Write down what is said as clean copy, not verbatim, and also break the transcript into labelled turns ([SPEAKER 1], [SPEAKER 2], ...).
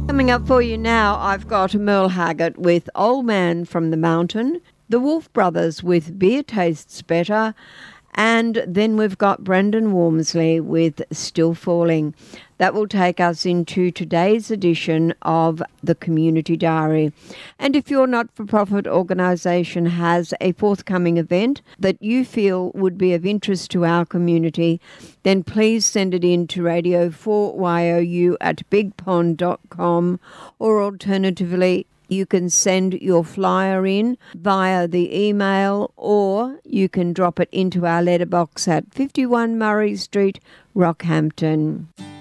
[SPEAKER 1] Coming up for you now, I've got Merle Haggard with Old Man from the Mountain, the Wolf Brothers with Beer Tastes Better, and then we've got Brendan Wormsley with Still Falling. That will take us into today's edition of the Community Diary. And if your not-for-profit organisation has a forthcoming event that you feel would be of interest to our community, then please send it in to radio4YOU@bigpond.com, or alternatively, you can send your flyer in via the email, or you can drop it into our letterbox at 51 Murray Street, Rockhampton.